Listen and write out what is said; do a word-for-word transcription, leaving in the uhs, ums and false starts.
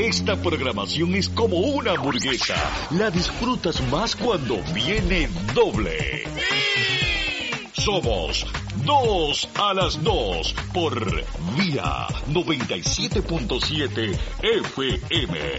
Esta programación es como una hamburguesa. La disfrutas más cuando viene doble. Somos Dos a las Dos por Vía noventa y siete punto siete F M.